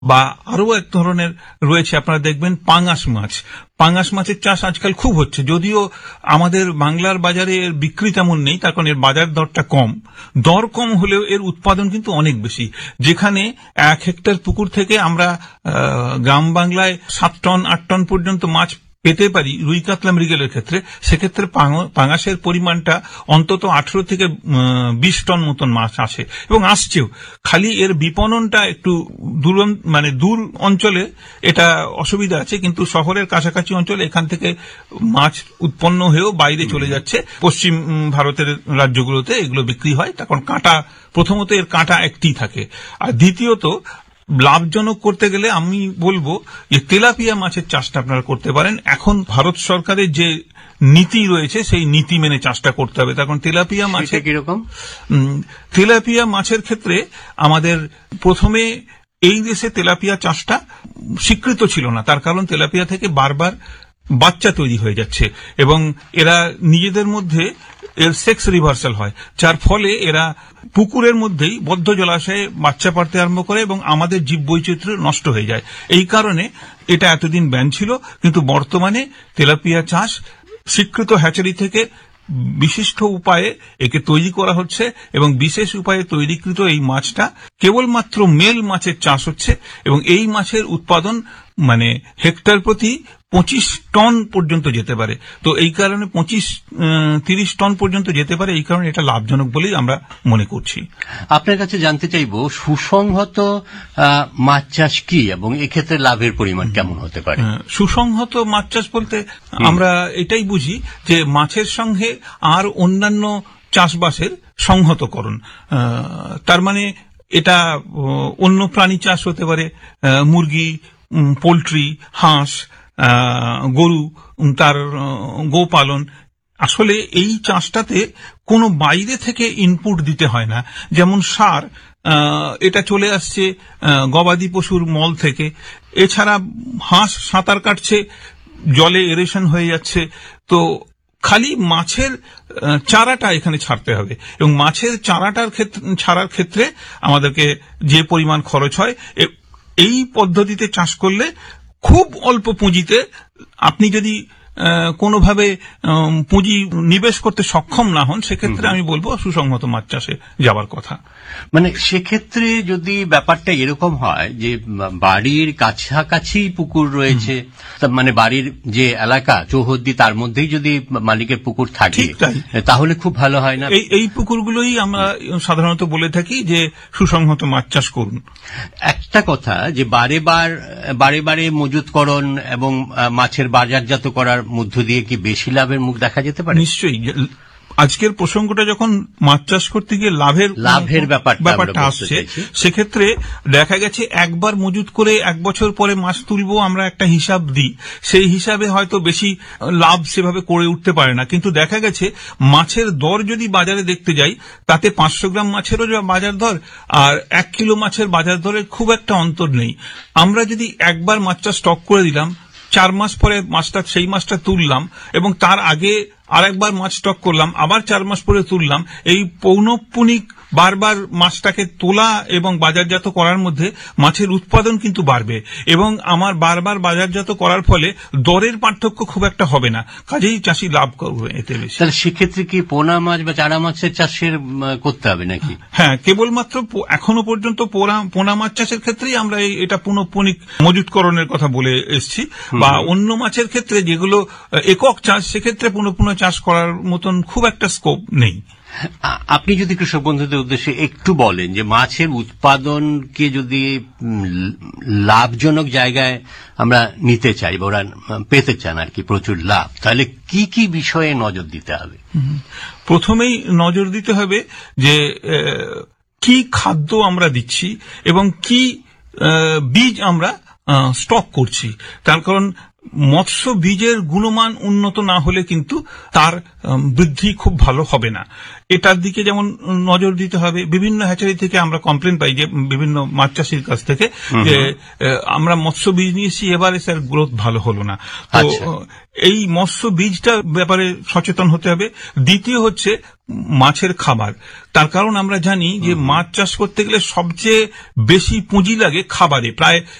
বা আরো এক ধরনের রয়েছে, আপনারা দেখবেন পাঙাশ মাছ। পাঙাশ মাছের চাষ আজকাল খুব হচ্ছে, যদিও আমাদের বাংলার বাজারে এর বিক্রি তেমন নেই, তার কারণ এর বাজার দরটা কম। দর কম হলেও এর উৎপাদন কিন্তু অনেক বেশি। যেখানে 1 হেক্টর পুকুর থেকে আমরা গ্রাম বাংলায় 7 টন 8 টন পর্যন্ত মাছ পেতে পারি রুই কাতলা মৃগেলের ক্ষেত্রে, সেক্ষেত্রে পাঙাশের পরিমাণটা অন্তত 18 থেকে 20 টন মতন মাছ আসে এবং আসছেও। খালি এর বিপণনটা একটু দূর অঞ্চলে এটা অসুবিধা আছে, কিন্তু শহরের কাছাকাছি অঞ্চলে এখান থেকে মাছ উৎপন্ন হয়েও বাইরে চলে যাচ্ছে, পশ্চিম ভারতের রাজ্যগুলোতে এগুলো বিক্রি হয়। তখন কাঁটা, প্রথমত এর কাঁটা একটি থাকে, আর দ্বিতীয়ত লাভজনক করতে গেলে আমি বলবো যে তেলাপিয়া মাছের চাষটা আপনারা করতে পারেন। এখন ভারত সরকারের যে নীতি রয়েছে সেই নীতি মেনে চাষটা করতে হবে। তখন তেলাপিয়া মাছের কিরকম, তেলাপিয়া মাছের ক্ষেত্রে আমাদের প্রথমে এই দেশে তেলাপিয়া চাষটা স্বীকৃত ছিল না, তার কারণ তেলাপিয়া থেকে বারবার বাচ্চা তৈরি হয়ে যাচ্ছে এবং এরা নিজেদের মধ্যে এর সেক্স রিভার্সাল হয়, যার ফলে এরা পুকুরের মধ্যেই বদ্ধ জলাশয়ে বাচ্চা পাড়তে আরম্ভ করে এবং আমাদের জীববৈচিত্র্য নষ্ট হয়ে যায়। এই কারণে এটা এতদিন ব্যান ছিল, কিন্তু বর্তমানে তেলাপিয়া চাষ স্বীকৃত হ্যাচারি থেকে বিশিষ্ট উপায়ে একে তৈরি করা হচ্ছে এবং বিশেষ উপায়ে তৈরিকৃত এই মাছটা কেবলমাত্র মেল মাছের চাষ হচ্ছে এবং এই মাছের উৎপাদন হেক্টর প্রতি 25 টন পর্যন্ত যেতে পারে। তো এই কারণে 25-30 টন পর্যন্ত যেতে পারে, এই কারণে এটা লাভজনক বলেই আমরা মনে করছি। আপনার কাছে জানতে চাইব সুসংহত মাছ চাষ কি এবং এক্ষেত্রে লাভের পরিমাণ কেমন হতে পারে? সুসংহত মাছ চাষ বলতে আমরা এটাই বুঝি যে মাছের সঙ্গে আর অন্যান্য চাষবাসের সংহতকরণ। তার মানে এটা অন্য প্রাণী চাষ হতে পারে, মুরগি, পোল্ট্রি, হাঁস, গরু, তার গোপালন। আসলে এই চাষটাতে কোনো বাইরে থেকে ইনপুট দিতে হয় না, যেমন সার এটা চলে আসছে গবাদি পশুর মল থেকে। এছাড়া হাঁস সাঁতার কাটছে, জলে এরেশন হয়ে যাচ্ছে। তো খালি মাছের চারাটা এখানে ছাড়তে হবে এবং মাছের চারাটার ছাড়ার ক্ষেত্রে আমাদেরকে যে পরিমাণ খরচ হয়, এই পদ্ধতিতে চাষ করলে খুব অল্প পুঁজিতে আপনি যদি কোনোভাবে পুঁজি নিবেশ করতে সক্ষম না হন, সেক্ষেত্রে আমি বলবো সুসংহত মাছ চাষে যাওয়ার কথা। সেক্ষেত্রে যদি ব্যাপারটা এরকম হয় যে বাড়ির কাছাকাছি পুকুর রয়েছে, বাড়ির যে এলাকা চৌহদ্দি তার মধ্যেই যদি মালিকের পুকুর থাকে তাহলে খুব ভালো হয় না? এই পুকুরগুলোই আমরা সাধারণত বলে থাকি যে সুসংহত মাছ চাষ করুন। একটা কথা যে বারে বারে মজুতকরণ এবং মাছের বাজারজাত করার মধ্য দিয়ে কি বেশি লাভের মুখ দেখা যেতে পারে? নিশ্চয়ই। আজকের প্রসঙ্গটা যখন মাছ চাষ করতে গিয়ে লাভের ব্যাপারটা আসছে, সেক্ষেত্রে দেখা গেছে একবার মজুত করে 1 বছর পরে মাছ তুলবো, আমরা একটা হিসাব দিই, সেই হিসাবে হয়তো বেশি লাভ সেভাবে করে উঠতে পারে না। কিন্তু দেখা গেছে মাছের দর যদি বাজারে দেখতে যাই, তাতে 500 গ্রাম মাছেরও বাজার দর আর 1 কিলো মাছের বাজার দরের খুব একটা অন্তর নেই। আমরা যদি একবার মাছটা স্টক করে দিলাম, 4 মাস পরে সেই মাছটা তুললাম এবং তার আগে আরেকবার মাছ স্টক করলাম, আবার 4 মাস পরে তুললাম, এই পৌনঃপুনিক বারবার মাছটাকে তোলা এবং বাজারজাত করার মধ্যে মাছের উৎপাদন কিন্তু বাড়বে এবং আমার বারবার বাজারজাত করার ফলে দরের পার্থক্য খুব একটা হবে না, কাজেই চাষি লাভ করবে এতে বেশি। তাহলে সেক্ষেত্রে কি পোনা মাছ বা চারা মাছের চাষের করতে হবে নাকি? হ্যাঁ, কেবলমাত্র এখনো পর্যন্ত পোনা মাছ চাষের ক্ষেত্রেই আমরা এটা পুনঃপুনিক মজুতকরণের কথা বলে এসছি, বা অন্য মাছের ক্ষেত্রে যেগুলো একক চাষ, সেক্ষেত্রে পুনঃপুন চাষ করার মতন খুব একটা স্কোপ নেই। আপনি যদি কৃষক বন্ধুদের উদ্দেশ্যে একটু বলেন যে মাছের উৎপাদনকে যদি লাভজনক জায়গায় আমরা নিতে চাই বা ওরা পেতে চান আর কি প্রচুর লাভ, তাহলে কি কি বিষয়ে নজর দিতে হবে? প্রথমেই নজর দিতে হবে যে কি খাদ্য আমরা দিচ্ছি এবং কি বীজ আমরা স্টক করছি। তার কারণ মৎস্য বীজের গুণমান উন্নত না হলে কিন্তু তার বৃদ্ধি খুব ভালো হবে না। এটার দিকে যেমন নজর দিতে হবে। বিভিন্ন হ্যাচারি থেকে আমরা কমপ্লেন পাই যে বিভিন্ন মাছ চাষির কাছ থেকে যে আমরা মৎস্য বীজ নিয়েছি, এবারে স্যার গ্রোথ ভালো হলো না। তো এই মৎস্য বীজটা ব্যাপারে সচেতন হতে হবে। দ্বিতীয় হচ্ছে মাছের খাবার। তার কারণ আমরা জানি যে মাছ চাষ করতে গেলে সবচেয়ে বেশি পুঁজি লাগে খাবারে, প্রায়